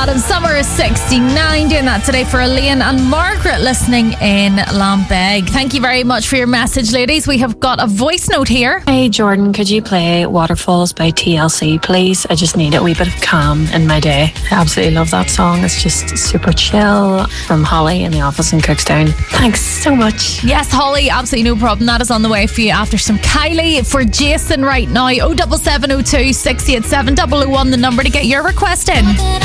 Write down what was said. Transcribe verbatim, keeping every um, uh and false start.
Adam, Summer is sixty-nine, doing that today for Elaine and Margaret listening in Lambeg. Thank you very much for your message, ladies. We have got a voice note here. Hey Jordan, could you play Waterfalls by T L C please? I just need a wee bit of calm in my day. I absolutely love that song. It's just super chill. From Holly in the office in Cookstown. Thanks so much. Yes, Holly, absolutely no problem. That is on the way for you after some Kylie. For Jason right now, oh seven seven oh two, six eight seven, double oh one, the number to get your request in.